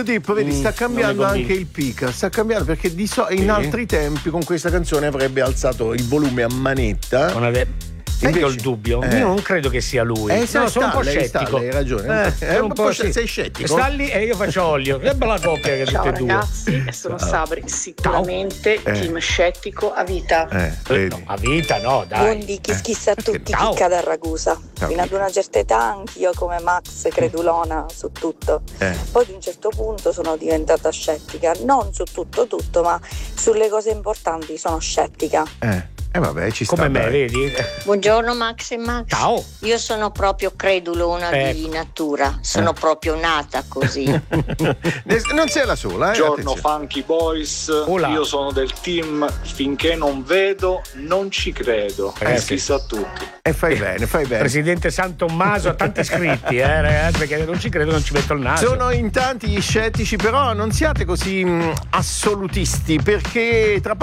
The Deep, vedi, sta cambiando anche il pick, sta cambiando perché in altri tempi con questa canzone avrebbe alzato il volume a manetta. Sai che ho il dubbio? Io non credo che sia lui. Sono un po' scettico. Hai ragione. Sei scettico. Sta lì e io faccio olio. Che bella coppia che ciao tutte e due. Ragazzi, sono Sabri. Sicuramente team scettico a vita. No, a vita no, dai. Buondì, chissà tutti chicca da Ragusa. Fino ad una certa età anch'io come Max credulona su tutto. Poi ad un certo punto sono diventata scettica. Non su tutto, ma sulle cose importanti sono scettica. Vabbè, ci sta. Come me, vedi? Buongiorno Max e Max. Ciao. Io sono proprio credulona di natura, sono proprio nata così. Non sei la sola, Buongiorno attenzione. Funky Boys. Io sono del team finché non vedo, non ci credo. Chissà tutti. E fai bene. Presidente San Tommaso ha tanti iscritti, ragazzi, perché non ci credo, non ci metto il naso. Sono in tanti gli scettici, però non siate così assolutisti, perché tra poco